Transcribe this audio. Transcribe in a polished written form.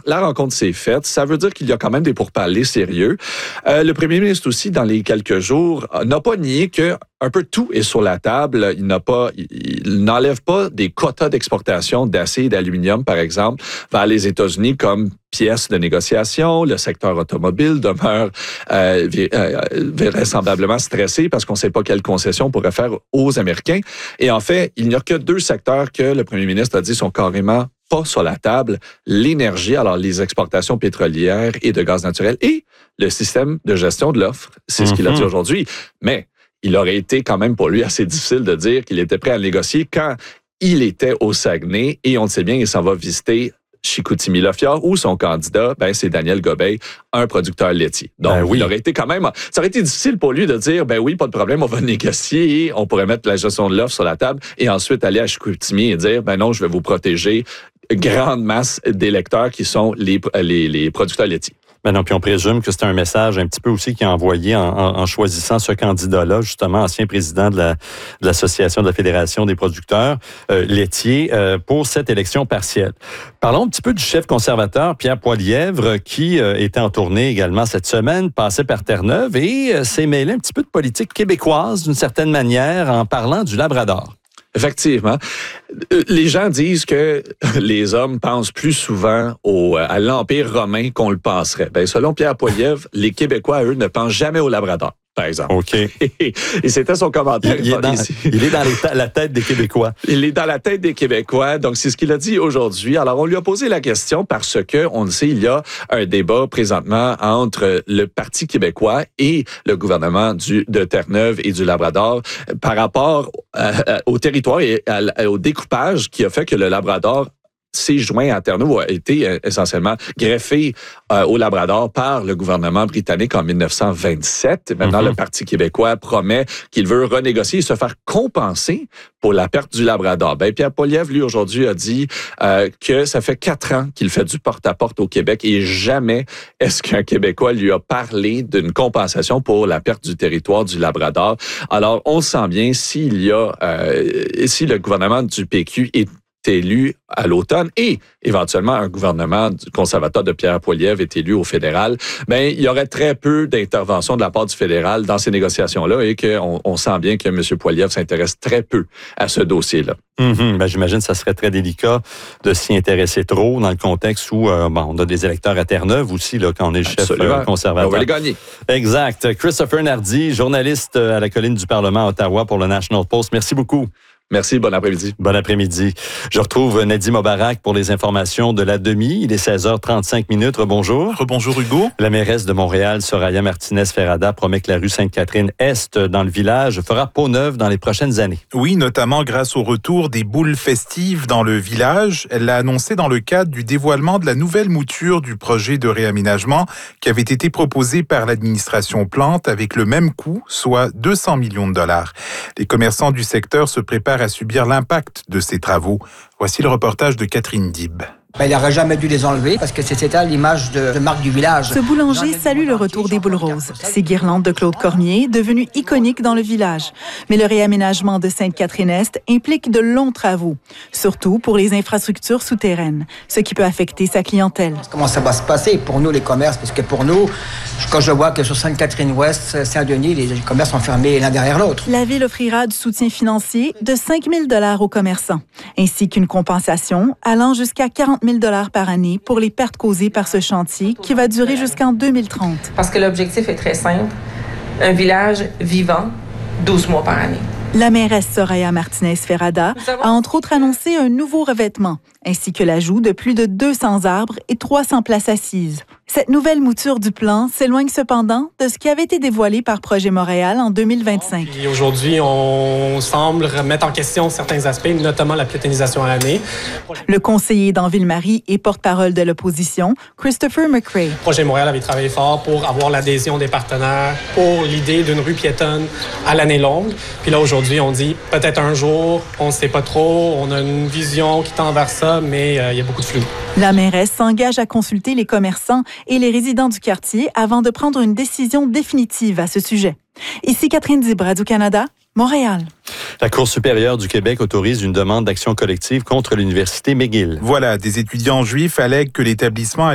la rencontre s'est faite. Ça veut dire qu'il y a quand même des pourparlers sérieux. Le premier ministre aussi, dans les quelques jours, n'a pas nié que un peu tout est sur la table. Il n'enlève pas des quotas d'exportation d'acier et d'aluminium, par exemple, vers les États-Unis comme pièce de négociation. Le secteur automobile demeure vraisemblablement stressé parce qu'on ne sait pas quelles concessions on pourrait faire aux Américains. Et en fait, il n'y a que 2 secteurs que le premier ministre a dit sont carrément pas sur la table, l'énergie, alors les exportations pétrolières et de gaz naturel, et le système de gestion de l'offre. C'est ce qu'il a dit aujourd'hui. Mais il aurait été quand même pour lui assez difficile de dire qu'il était prêt à négocier quand il était au Saguenay, et on le sait bien, il s'en va visiter Chicoutimi-Le-Fjord, où son candidat, c'est Daniel Gobeil, un producteur laitier. Donc, il aurait été quand même... Ça aurait été difficile pour lui de dire, oui, pas de problème, on va négocier, et on pourrait mettre la gestion de l'offre sur la table, et ensuite aller à Chicoutimi et dire, non, je vais vous protéger grande masse d'électeurs qui sont les producteurs laitiers. Ben non, puis on présume que c'est un message un petit peu aussi qu'il a envoyé en choisissant ce candidat-là, justement, ancien président de l'Association de la Fédération des producteurs laitiers, pour cette élection partielle. Parlons un petit peu du chef conservateur, Pierre Poilievre, qui était en tournée également cette semaine, passait par Terre-Neuve et s'est mêlé un petit peu de politique québécoise, d'une certaine manière, en parlant du Labrador. Effectivement. Les gens disent que les hommes pensent plus souvent à l'Empire romain qu'on le penserait. Selon Pierre Poilievre, les Québécois, eux, ne pensent jamais au Labrador, par exemple. OK. Et c'était son commentaire. Il est dans la tête des Québécois. Il est dans la tête des Québécois. Donc, c'est ce qu'il a dit aujourd'hui. Alors, on lui a posé la question parce que, on le sait, il y a un débat présentement entre le Parti québécois et le gouvernement de Terre-Neuve et du Labrador par rapport au territoire et au découpage qui a fait que le Labrador s'est joint à Terre-Neuve, a été essentiellement greffé au Labrador par le gouvernement britannique en 1927. Maintenant, le Parti québécois promet qu'il veut renégocier et se faire compenser pour la perte du Labrador. Pierre Poilievre, lui, aujourd'hui, a dit que ça fait 4 ans qu'il fait du porte-à-porte au Québec et jamais est-ce qu'un Québécois lui a parlé d'une compensation pour la perte du territoire du Labrador. Alors, on sent bien si le gouvernement du PQ est élu à l'automne et éventuellement un gouvernement conservateur de Pierre Poilievre est élu au fédéral, il y aurait très peu d'intervention de la part du fédéral dans ces négociations-là et qu'on sent bien que M. Poilievre s'intéresse très peu à ce dossier-là. J'imagine que ça serait très délicat de s'y intéresser trop dans le contexte où on a des électeurs à Terre-Neuve aussi là, quand on est le chef conservateur. On va les gagner. Exact. Christopher Nardi, journaliste à la colline du Parlement à Ottawa pour le National Post. Merci beaucoup. Merci, bon après-midi. Bon après-midi. Je retrouve Nadim Obarak pour les informations de la demi. Il est 16h35. Bonjour. Rebonjour Hugo. La mairesse de Montréal, Soraya Martinez-Ferrada, promet que la rue Sainte-Catherine-Est dans le village fera peau neuve dans les prochaines années. Oui, notamment grâce au retour des boules festives dans le village. Elle l'a annoncé dans le cadre du dévoilement de la nouvelle mouture du projet de réaménagement qui avait été proposé par l'administration Plante avec le même coût, soit 200 millions de dollars. Les commerçants du secteur se préparent à subir l'impact de ces travaux. Voici le reportage de Catherine Dib. Il n'aurait jamais dû les enlever parce que c'était l'image de marque du village. Ce boulanger salue le retour des boules roses. Ces guirlandes de Claude Cormier, devenues iconiques dans le village. Mais le réaménagement de Sainte-Catherine-Est implique de longs travaux, surtout pour les infrastructures souterraines, ce qui peut affecter sa clientèle. Comment ça va se passer pour nous, les commerces? Parce que pour nous, quand je vois que sur Sainte-Catherine-Ouest, Saint-Denis, les commerces sont fermés l'un derrière l'autre. La Ville offrira du soutien financier de 5 000 aux commerçants, ainsi qu'une compensation allant jusqu'à 40 000 par année pour les pertes causées par ce chantier qui va durer jusqu'en 2030. Parce que l'objectif est très simple, un village vivant, 12 mois par année. La mairesse Soraya Martinez-Ferrada a entre autres annoncé un nouveau revêtement, ainsi que l'ajout de plus de 200 arbres et 300 places assises. Cette nouvelle mouture du plan s'éloigne cependant de ce qui avait été dévoilé par Projet Montréal en 2025. Et aujourd'hui, on semble remettre en question certains aspects, notamment la piétonisation à l'année. Le conseiller dans Ville-Marie et porte-parole de l'opposition, Christopher McRae. Projet Montréal avait travaillé fort pour avoir l'adhésion des partenaires pour l'idée d'une rue piétonne à l'année longue. Puis là, aujourd'hui, on dit peut-être un jour, on ne sait pas trop, on a une vision qui tend vers ça, mais il y a beaucoup de flou. La mairesse s'engage à consulter les commerçants et les résidents du quartier avant de prendre une décision définitive à ce sujet. Ici Catherine Dib, Radio-Canada, Montréal. La Cour supérieure du Québec autorise une demande d'action collective contre l'Université McGill. Voilà, des étudiants juifs allèguent que l'établissement